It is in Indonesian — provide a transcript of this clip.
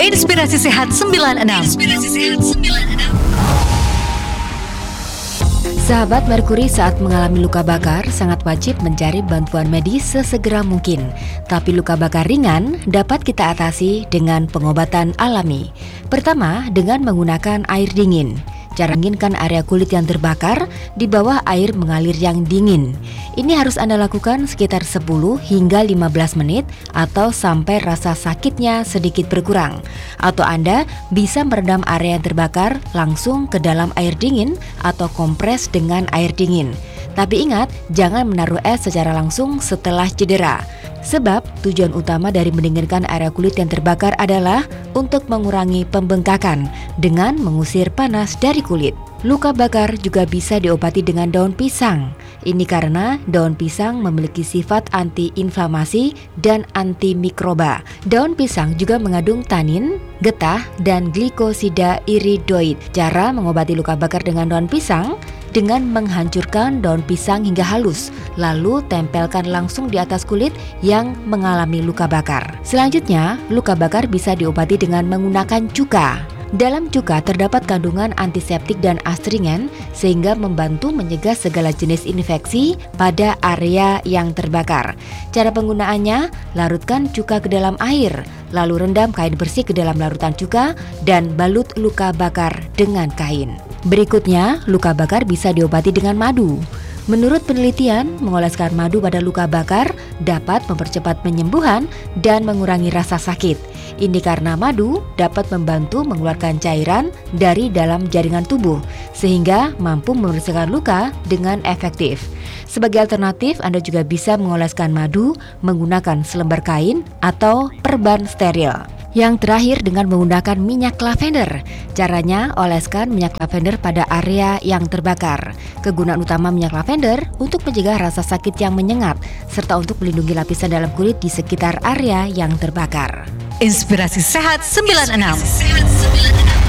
Inspirasi Sehat 96. Sahabat Merkuri, saat mengalami luka bakar sangat wajib mencari bantuan medis sesegera mungkin. Tapi luka bakar ringan dapat kita atasi dengan pengobatan alami. Pertama, dengan menggunakan air dingin. Cara dinginkan area kulit yang terbakar di bawah air mengalir yang dingin. Ini harus Anda lakukan sekitar 10 hingga 15 menit atau sampai rasa sakitnya sedikit berkurang. Atau Anda bisa merendam area yang terbakar langsung ke dalam air dingin atau kompres dengan air dingin. Tapi ingat, jangan menaruh es secara langsung setelah cedera. Sebab tujuan utama dari mendinginkan area kulit yang terbakar adalah untuk mengurangi pembengkakan dengan mengusir panas dari kulit. Luka bakar juga bisa diobati dengan daun pisang. Ini karena daun pisang memiliki sifat anti-inflamasi dan antimikroba. Daun pisang juga mengandung tanin, getah, dan glikosida iridoid. Cara mengobati luka bakar dengan daun pisang dengan menghancurkan daun pisang hingga halus, lalu tempelkan langsung di atas kulit yang mengalami luka bakar. Selanjutnya, luka bakar bisa diobati dengan menggunakan cuka. Dalam cuka terdapat kandungan antiseptik dan astringen sehingga membantu mencegah segala jenis infeksi pada area yang terbakar. Cara penggunaannya, larutkan cuka ke dalam air, lalu rendam kain bersih ke dalam larutan cuka dan balut luka bakar dengan kain. Berikutnya, luka bakar bisa diobati dengan madu. Menurut penelitian, mengoleskan madu pada luka bakar dapat mempercepat penyembuhan dan mengurangi rasa sakit. Ini karena madu dapat membantu mengeluarkan cairan dari dalam jaringan tubuh, sehingga mampu membersihkan luka dengan efektif. Sebagai alternatif, Anda juga bisa mengoleskan madu menggunakan selembar kain atau perban steril. Yang terakhir, dengan menggunakan minyak lavender. Caranya, oleskan minyak lavender pada area yang terbakar. Kegunaan utama minyak lavender untuk mencegah rasa sakit yang menyengat, serta untuk melindungi lapisan dalam kulit di sekitar area yang terbakar. Inspirasi Sehat 96.